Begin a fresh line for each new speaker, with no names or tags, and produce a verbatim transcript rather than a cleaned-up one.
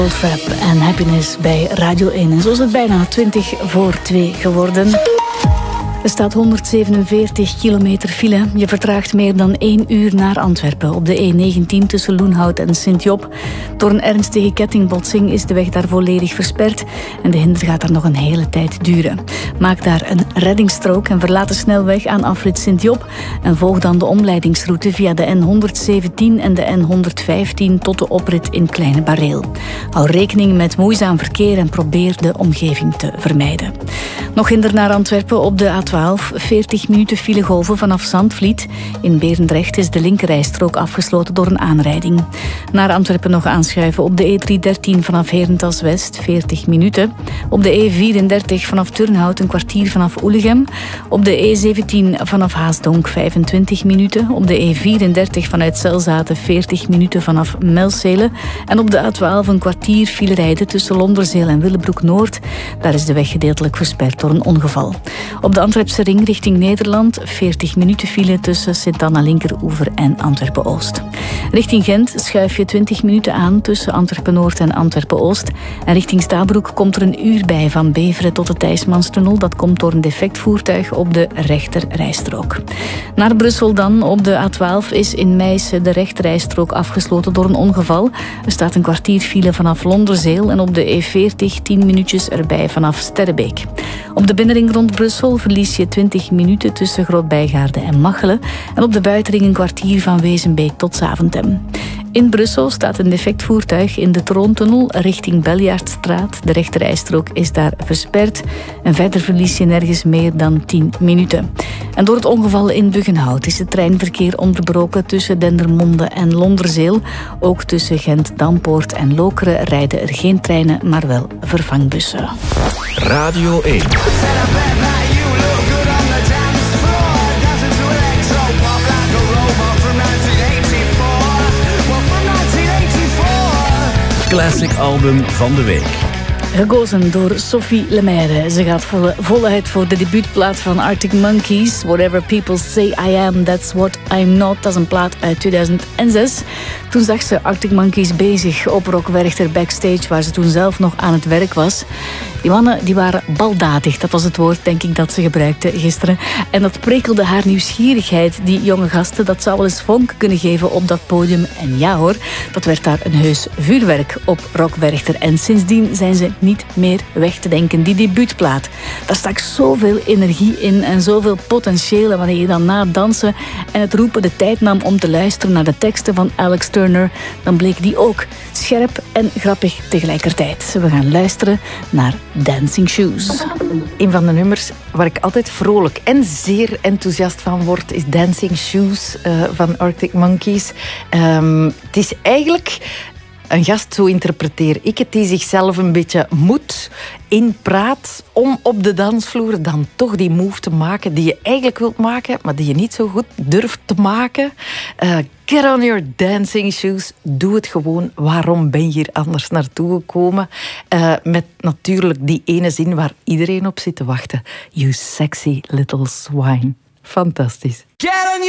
Trap en Happiness bij Radio één. En zo is het bijna twintig voor twee geworden. Er staat honderdzevenenveertig kilometer file. Je vertraagt meer dan één uur naar Antwerpen op de E negentien tussen Loenhout en Sint-Job. Door een ernstige kettingbotsing is de weg daar volledig versperd en de hinder gaat daar nog een hele tijd duren. Maak daar een reddingsstrook en verlaat de snelweg aan afrit Sint-Job en volg dan de omleidingsroute via de N honderdzeventien en de N honderdvijftien tot de oprit in Kleine Bareel. Hou rekening met moeizaam verkeer en probeer de omgeving te vermijden. Nog hinder naar Antwerpen op de A twaalf, veertig minuten filegolven vanaf Zandvliet. In Berendrecht is de linkerrijstrook afgesloten door een aanrijding. Naar Antwerpen nog aanschuiven op de E driehonderddertien vanaf Herentals West, veertig minuten. Op de E vierendertig vanaf Turnhout een kwartier vanaf Oelegem. Op de E zeventien vanaf Haasdonk, vijfentwintig minuten. Op de E vierendertig vanuit Zelzaten, veertig minuten vanaf Melzele. En op de A twaalf een kwartier file rijden tussen Londerzeel en Willebroek-Noord. Daar is de weg gedeeltelijk versperd door een ongeval. Op de Antwerpse ring richting Nederland, veertig minuten file tussen Sint-Anna-Linkeroever en Antwerpen-Oost. Richting Gent schuif je twintig minuten aan tussen Antwerpen-Noord en Antwerpen-Oost. En richting Stabroek komt er een uur bij van Beveren tot de Thijsmanstunnel. Dat komt door een defect voertuig op de rechterrijstrook. Naar Brussel dan. Op de A twaalf is in Meissen de rechterrijstrook afgesloten door een ongeval. Er staat een kwartier file vanaf Londerzeel en op de E veertig tien minuutjes erbij vanaf Sterrebeek. Op de binnenring rond Brussel verlies je twintig minuten tussen Groot-Bijgaarde en Machelen. En op de buitenring een kwartier van Wezenbeek tot Zaventem. In Brussel staat een defect voertuig in de Troontunnel richting Beljaardstraat. De rechterrijstrook is daar versperd. En verder verlies je nergens meer dan tien minuten. En door het ongeval in Buggenhout is het treinverkeer onderbroken tussen Dendermonde en Londerzeel. Ook tussen Gent, Dampoort en Lokeren rijden er geen treinen, maar wel vervangbussen.
Radio één. Classic album van de week.
Gekozen door Sophie Lemaire. Ze gaat voluit voor de debuutplaat van Arctic Monkeys. Whatever people say I am, that's what I'm not. Dat is een plaat uit tweeduizend zes. Toen zag ze Arctic Monkeys bezig op Rock Werchter backstage, waar ze toen zelf nog aan het werk was. Die mannen die waren baldadig, dat was het woord, denk ik, dat ze gebruikte gisteren. En dat prikkelde haar nieuwsgierigheid, die jonge gasten. Dat zou wel eens vonk kunnen geven op dat podium. En ja hoor, dat werd daar een heus vuurwerk op Rock Werchter. En sindsdien zijn ze niet meer weg te denken. Die debuutplaat, daar stak zoveel energie in en zoveel potentieel. En wanneer je dan na het dansen en het roepen de tijd nam om te luisteren naar de teksten van Alex Turner, dan bleek die ook scherp en grappig tegelijkertijd. We gaan luisteren naar Dancing Shoes.
Een van de nummers waar ik altijd vrolijk en zeer enthousiast van word is Dancing Shoes uh, van Arctic Monkeys. Um, het is eigenlijk een gast, zo interpreteer ik het, die zichzelf een beetje moet inpraat om op de dansvloer dan toch die move te maken die je eigenlijk wilt maken, maar die je niet zo goed durft te maken. Uh, get on your dancing shoes. Doe het gewoon. Waarom ben je hier anders naartoe gekomen? Uh, met natuurlijk die ene zin waar iedereen op zit te wachten. You sexy little swine. Fantastisch.
Get on your